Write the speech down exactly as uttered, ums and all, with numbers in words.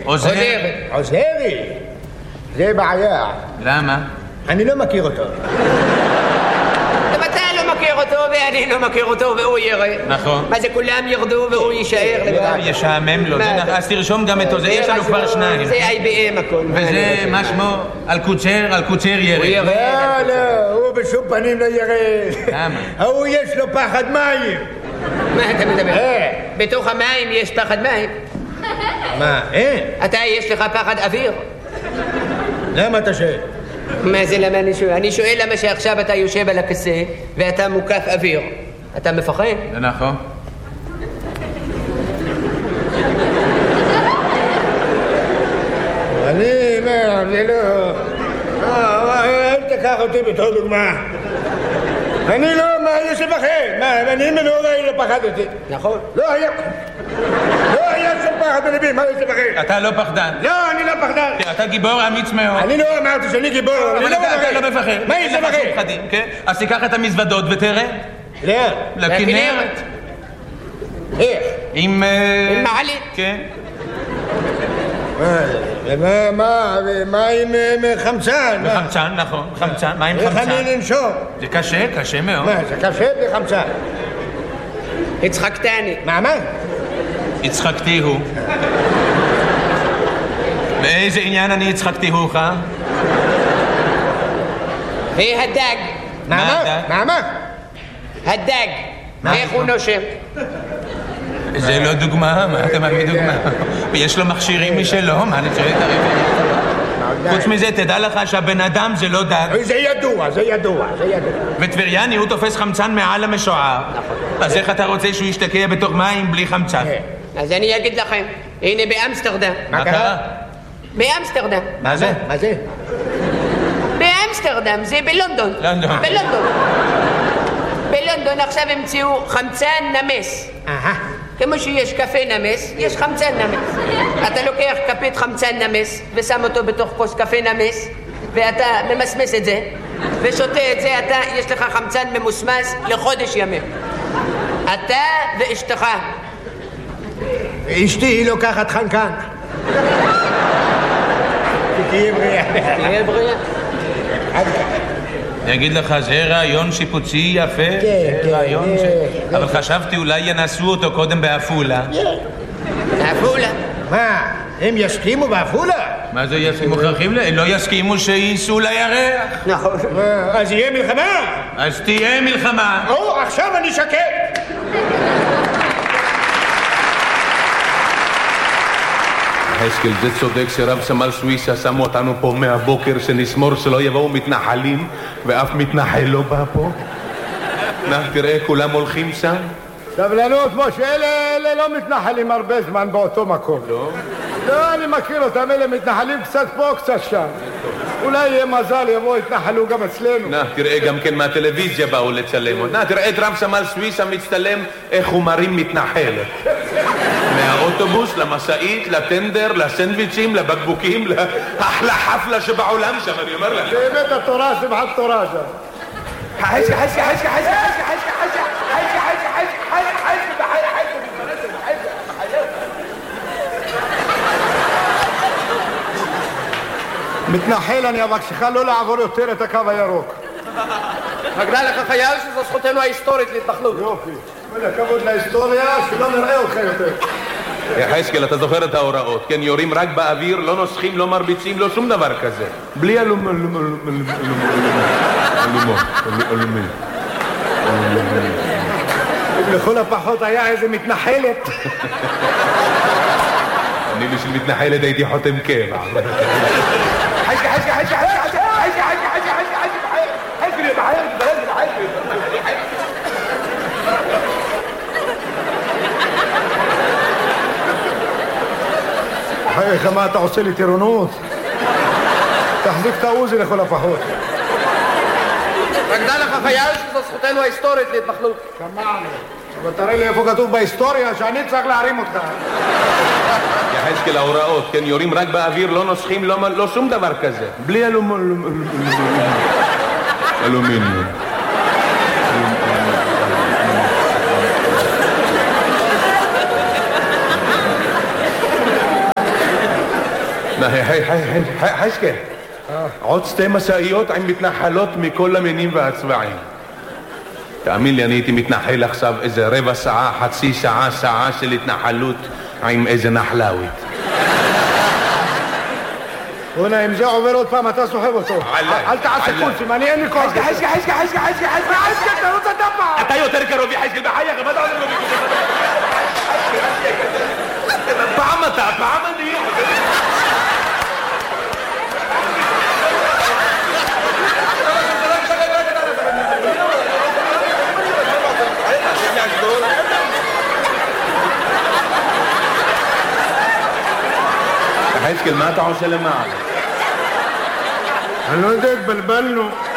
עוזרי. עוזרי? זה בעיה. למה? אני לא מכיר אותו. אתה לא מכיר אותו ואני לא מכיר אותו והוא יראה. נכון. מה זה כולם ירדו והוא יישאר לבד? ישעמם לו. אז תרשום גם את עוזרי, יש לנו כבר שניים. זה איי בי אם הכל. וזה מה שמו? אלקוצ'ר, אלקוצ'ר ירא. הוא ירא. לא, לא, הוא בשום פנים לא ירא. למה? הוא יש לו פחד מים. מה אתה מדבר? בתוך המים יש פחד מים. מה, אין? אתה יש לך פחד אוויר? למה אתה שואל? מה זה למה אני שואל? אני שואל למה שעכשיו אתה יושב על הכיסא ואתה מוקף אוויר. אתה מפחד? זה נכון. אני, מה, זה לא... אל תקח אותי בתור דוגמה. אני לא, מה, יש לפחד? מה, אני מנורי לא פחדתי. נכון. לא היה... לא היה שום פחד בלבי, מה יש לפחד? אתה לא פחדן. לא, אני לא פחדן. אתה גיבור אמיץ מאוד. אני לא אמרתי שאני גיבור, אני לא מפחד. אתה לא מפחד. מה יש לפחד? אז תיקח את המזוודות ותראה. לאן? לכנרת. איך? עם... עם מעלית. כן. מה, מה, מה עם חמצן? חמצן, נכון, חמצן, מה עם חמצן? איך אני לנשום? זה קשה, קשה מאוד. מה, זה קשה בחמצן? הצחקתני. מה, מה? הצחקתי הוא. באיזה עניין אני הצחקתי הוך? והדג. מה, מה? מה? הדג. איך הוא נושם? זה לא דוגמה, מה אתה מביא דוגמה? יש לו מכשירים משלו, מה אני שואל את הרב? חוץ מזה, תדע לך שהבן אדם זה לא דג. זה ידוע, זה ידוע, זה ידוע. וטבריאני הוא תופס חמצן מעל המשוער. אז איך אתה רוצה שהוא ישתקע בתוך מים בלי חמצן? אז אני אגיד לכם, הנה באמסטרדם. מה קרה? באמסטרדם. מה זה? מה זה? באמסטרדם, זה בלונדון. לונדון. בלונדון. בלונדון עכשיו המציאו חמצן נמס. אהה. כמו שיש קפה נמס, יש חמצן נמס. אתה לוקח כפית חמצן נמס ושם אותו בתוך כוס קפה נמס ואתה ממסמס את זה ושותה את זה, אתה, יש לך חמצן ממוסמס לחודש ימים. אתה ואשתך. אשתי היא לוקחת חנקן. תהיה בריאה. תהיה בריאה. אני אגיד לך, זה רעיון שיפוצי יפה. כן, כן. רעיון ש... אבל חשבתי אולי ינסו אותו קודם באפולה. באפולה? מה, הם יסכימו באפולה? מה זה יסכימו? מוכרחים ל... לא יסכימו שייסעו לירח. נכון. אז יהיה מלחמה? אז תהיה מלחמה. או, עכשיו אני שקט. חזקאל, זה צודק שרב סמל סוויסה שמו אותנו פה מהבוקר שנסמור שלא יבואו מתנחלים ואף מתנחל לא בא פה. נא, תראה, כולם הולכים שם. סבלנות, משה, אלה לא מתנחלים הרבה זמן באותו מקום. לא? לא, אני מכיר אותם, אלה מתנחלים קצת פה, קצת שם. אולי יהיה מזל, יבואו, יתנחלו גם אצלנו. נא, תראה, גם כן מהטלוויזיה באו לצלם. נא, תראה את רב סמל סוויסה מצטלם איך הוא מרים מתנחל. מהאוטובוס, למסעית, לטנדר, לסנדוויצ'ים, לבקבוקים, לאחלה חפלה שבעולם שם, אני אומר לך. באמת התורה, שמחת תורה שם. חשקה, חשקה, חשקה, חשקה, חשקה, חשקה, חשקה, חשקה, חשקה, חשקה, מתנחל, אני אבקשך לא לעבור יותר את הקו הירוק. נגדה לך חייל שזו זכותנו ההיסטורית להתנחלות. יופי. כל הכבוד להיסטוריה, שלא נראה אותך יותר. יחזקאל, אתה זוכר את ההוראות, כן? יורים רק באוויר, לא נוסחים, לא מרביצים, לא שום דבר כזה. בלי אלום... אלום... אלום... אלום... אלום... אלום... אלום... לכל הפחות היה איזה מתנחלת. אני בשביל מתנחלת הייתי חותם קבע. חשקה, חשקה, חשקה, חשקה, חשקה, חשקה, חשקה, חשקה, חייך, מה אתה עושה לי טירונות? תחזיק את העוזי לכל הפחות. נגדה לך חייל שזו זכותנו ההיסטורית להתנחלות. שמענו. אבל תראה לי איפה כתוב בהיסטוריה שאני צריך להרים אותך. יחזקאל, ההוראות, כן? יורים רק באוויר, לא נוסחים, לא שום דבר כזה. בלי אלומיניום. היי, היי, היי, חשקל. עוד שתי משאיות עם מתנחלות מכל המינים והצבעים. תאמין לי, אני הייתי מתנחל עכשיו איזה רבע שעה, חצי שעה, שעה של התנחלות עם איזה נחלאווית. בונה, אם זה עובר עוד פעם, אתה סוחב אותו. אל תעשה קולפים, אני אין לי כוח. חשקה, חשקה, חשקה, חשקה, חשקה, חשקה, חשקה, אתה רוצה דפה. אתה יותר קרוב יחשקל בחייך, מה אתה עושה לו ביקוש? פעם אתה, פעם אני. חשקל, מה אתה עושה למעלה? אני לא יודע, התבלבלנו.